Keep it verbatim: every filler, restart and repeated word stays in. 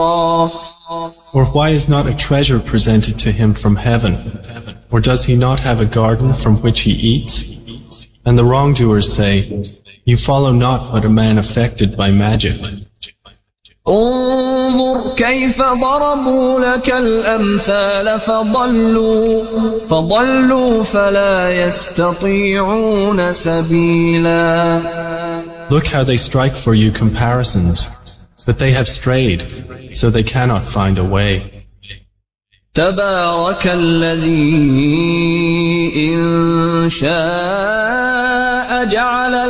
Or why is not a treasure presented to him from heaven? Or does he not have a garden from which he eats? And the wrongdoers say, you follow not but a man affected by magic. انظر كيف ضربوا لك الأمثال فضلوا فضلوا فلا يستطيعون سبيلا. Look how they strike for you comparisons, but they have strayed, so they cannot find a way. تبارك الذي إن شاء جعل